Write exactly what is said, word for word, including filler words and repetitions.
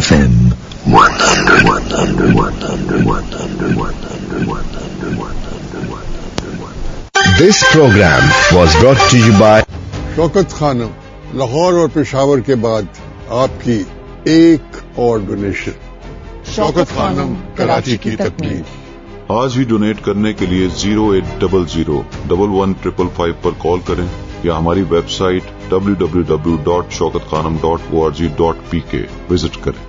F M one hundred, one hundred, one hundred, one hundred, one hundred, one hundred, one hundred. This program was brought to you by Shaukat Khanam, Lahore और पेशावर के बाद आपकी एक और donation. Shaukat Khanam, Karachi की तकमील। आज ही डोनेट करने के लिए zero eight double zero double one triple five पर कॉल करें या हमारी website W W W dot Shaukat Khanam dot O R G dot P के विजिट करें।